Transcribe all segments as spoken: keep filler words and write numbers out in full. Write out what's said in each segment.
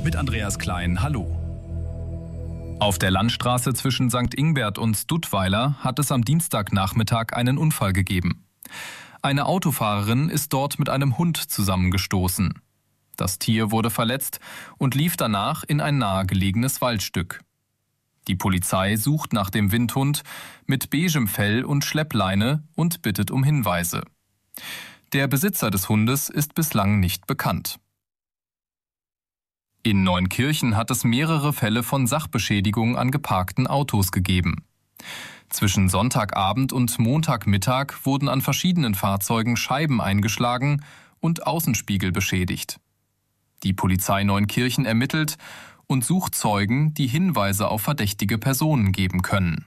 mit Andreas Klein. Hallo. Auf der Landstraße zwischen Sankt Ingbert und Duttweiler hat es am Dienstagnachmittag einen Unfall gegeben. Eine Autofahrerin ist dort mit einem Hund zusammengestoßen. Das Tier wurde verletzt und lief danach in ein nahegelegenes Waldstück. Die Polizei sucht nach dem Windhund mit beigem Fell und Schleppleine und bittet um Hinweise. Der Besitzer des Hundes ist bislang nicht bekannt. In Neunkirchen hat es mehrere Fälle von Sachbeschädigung an geparkten Autos gegeben. Zwischen Sonntagabend und Montagmittag wurden an verschiedenen Fahrzeugen Scheiben eingeschlagen und Außenspiegel beschädigt. Die Polizei Neunkirchen ermittelt und sucht Zeugen, die Hinweise auf verdächtige Personen geben können.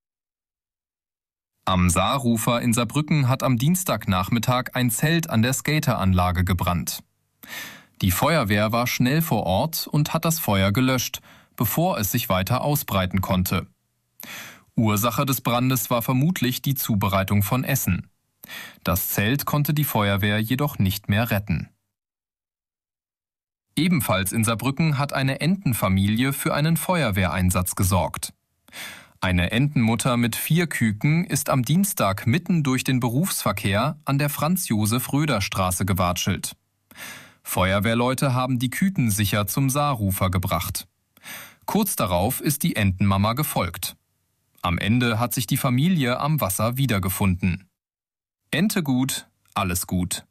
Am Saarufer in Saarbrücken hat am Dienstagnachmittag ein Zelt an der Skateranlage gebrannt. Die Feuerwehr war schnell vor Ort und hat das Feuer gelöscht, bevor es sich weiter ausbreiten konnte. Ursache des Brandes war vermutlich die Zubereitung von Essen. Das Zelt konnte die Feuerwehr jedoch nicht mehr retten. Ebenfalls in Saarbrücken hat eine Entenfamilie für einen Feuerwehreinsatz gesorgt. Eine Entenmutter mit vier Küken ist am Dienstag mitten durch den Berufsverkehr an der Franz-Josef-Röder-Straße gewatschelt. Feuerwehrleute haben die Küken sicher zum Saarufer gebracht. Kurz darauf ist die Entenmama gefolgt. Am Ende hat sich die Familie am Wasser wiedergefunden. Ente gut, alles gut.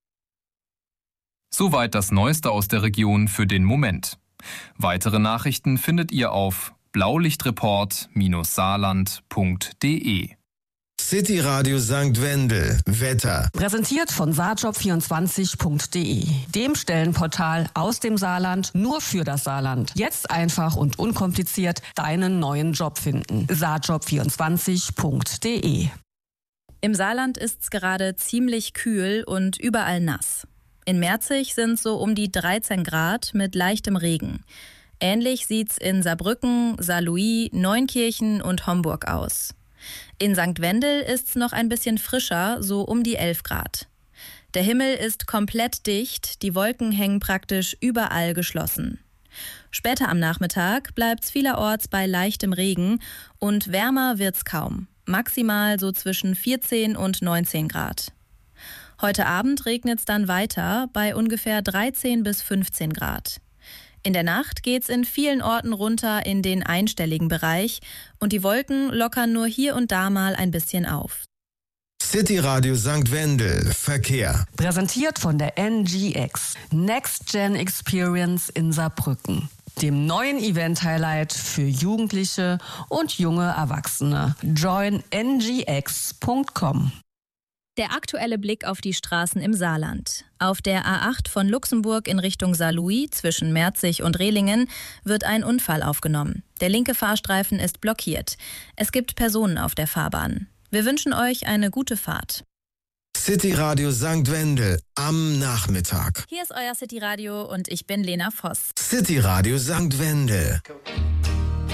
Soweit das Neueste aus der Region für den Moment. Weitere Nachrichten findet ihr auf blaulichtreport Bindestrich saarland Punkt de. City Radio Sankt Wendel. Wetter. Präsentiert von saarjob vierundzwanzig Punkt de, dem Stellenportal aus dem Saarland nur für das Saarland. Jetzt einfach und unkompliziert deinen neuen Job finden. saarjob vierundzwanzig Punkt de. Im Saarland ist's gerade ziemlich kühl und überall nass. In Merzig sind so um die dreizehn Grad mit leichtem Regen. Ähnlich sieht's in Saarbrücken, Saarlouis, Neunkirchen und Homburg aus. In Sankt Wendel ist's noch ein bisschen frischer, so um die elf Grad. Der Himmel ist komplett dicht, die Wolken hängen praktisch überall geschlossen. Später am Nachmittag bleibt's vielerorts bei leichtem Regen und wärmer wird's kaum. Maximal so zwischen vierzehn und neunzehn Grad. Heute Abend regnet's dann weiter bei ungefähr dreizehn bis fünfzehn Grad. In der Nacht geht's in vielen Orten runter in den einstelligen Bereich und die Wolken lockern nur hier und da mal ein bisschen auf. City Radio Sankt Wendel. Verkehr. Präsentiert von der N G X. Next Gen Experience in Saarbrücken. Dem neuen Event-Highlight für Jugendliche und junge Erwachsene. join n g x punkt com. Der aktuelle Blick auf die Straßen im Saarland. Auf der A acht von Luxemburg in Richtung Saarlouis zwischen Merzig und Rehlingen wird ein Unfall aufgenommen. Der linke Fahrstreifen ist blockiert. Es gibt Personen auf der Fahrbahn. Wir wünschen euch eine gute Fahrt. City Radio Sankt Wendel am Nachmittag. Hier ist euer City Radio und ich bin Lena Voss. City Radio Sankt Wendel.